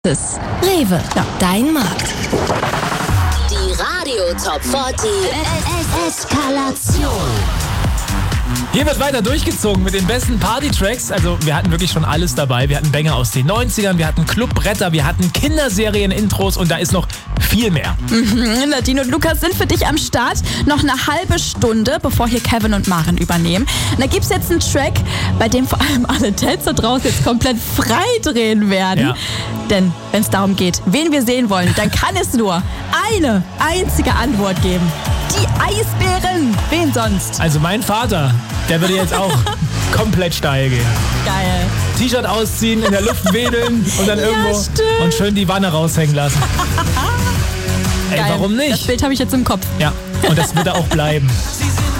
Rewe, dein Markt. Die Radio Top 40 Eskalation. Hier wird weiter durchgezogen mit den besten Party-Tracks. Also wir hatten wirklich schon alles dabei. Wir hatten Banger aus den 90ern, wir hatten Clubbretter, wir hatten Kinderserien-Intros und da ist noch viel mehr. Nadine und Lukas sind für dich am Start. Noch eine halbe Stunde, bevor hier Kevin und Maren übernehmen. Und da gibt es jetzt einen Track, bei dem vor allem alle Tänzer draußen jetzt komplett frei drehen werden. Ja. Denn wenn es darum geht, wen wir sehen wollen, dann kann es nur eine einzige Antwort geben. Die Eisbären. Wen sonst? Also mein Vater, der würde jetzt auch komplett steil gehen. Geil. T-Shirt ausziehen, in der Luft wedeln und dann irgendwo stimmt. und schön die Wanne raushängen lassen. Ey, Geil. warum nicht? Das Bild habe ich jetzt im Kopf. Ja, und das wird er auch bleiben.